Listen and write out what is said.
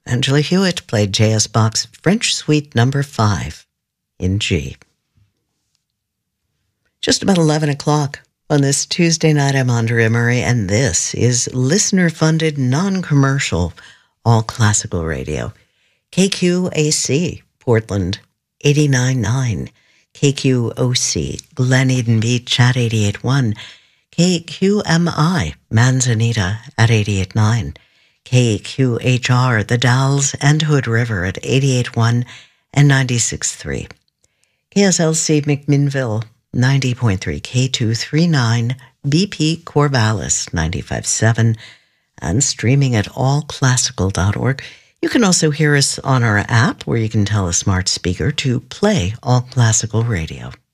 Angela Hewitt played J.S. Bach's French Suite No. 5 in G. Just about 11 o'clock on this Tuesday night, I'm Andrea Murray, and this is listener-funded, non-commercial, all-classical radio. KQAC, Portland, 89.9. KQOC, Glen Eden Beach at 88.1. KQMI, Manzanita at 88.9. KQHR, The Dalles and Hood River at 88.1 and 96.3. KSLC McMinnville, 90.3. K239, BP Corvallis, 95.7, and streaming at allclassical.org. You can also hear us on our app, where you can tell a smart speaker to play All Classical Radio.